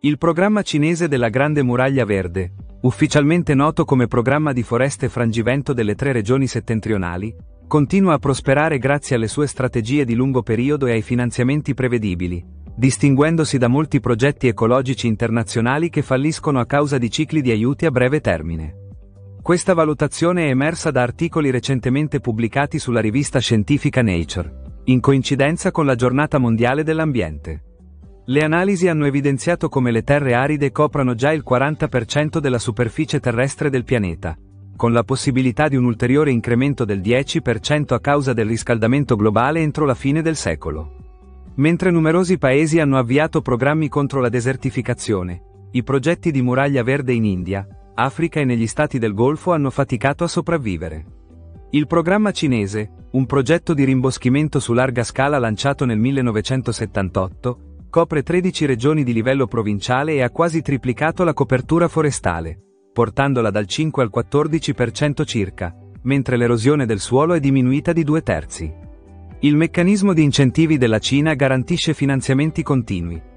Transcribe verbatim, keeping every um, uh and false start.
Il programma cinese della Grande Muraglia Verde, ufficialmente noto come Programma di Foreste Frangivento delle tre regioni settentrionali, continua a prosperare grazie alle sue strategie di lungo periodo e ai finanziamenti prevedibili, distinguendosi da molti progetti ecologici internazionali che falliscono a causa di cicli di aiuti a breve termine. Questa valutazione è emersa da articoli recentemente pubblicati sulla rivista scientifica Nature, in coincidenza con la Giornata Mondiale dell'Ambiente. Le analisi hanno evidenziato come le terre aride coprano già il quaranta per cento della superficie terrestre del pianeta, con la possibilità di un ulteriore incremento del dieci per cento a causa del riscaldamento globale entro la fine del secolo. Mentre numerosi paesi hanno avviato programmi contro la desertificazione, i progetti di muraglia verde in India, Africa e negli stati del Golfo hanno faticato a sopravvivere. Il programma cinese, un progetto di rimboschimento su larga scala lanciato nel millenovecentosettantotto, copre tredici regioni di livello provinciale e ha quasi triplicato la copertura forestale, portandola dal cinque al quattordici per cento circa, mentre l'erosione del suolo è diminuita di due terzi. Il meccanismo di incentivi della Cina garantisce finanziamenti continui,